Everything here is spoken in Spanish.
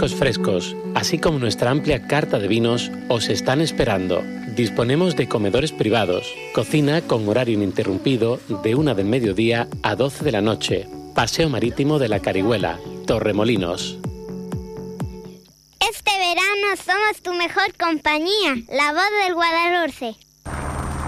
mariscos frescos, así como nuestra amplia carta de vinos, os están esperando. Disponemos de comedores privados, cocina con horario ininterrumpido de 1 del mediodía a 12 de la noche, paseo marítimo de la Carihuela, Torremolinos. Este verano somos tu mejor compañía, la voz del Guadalhorce.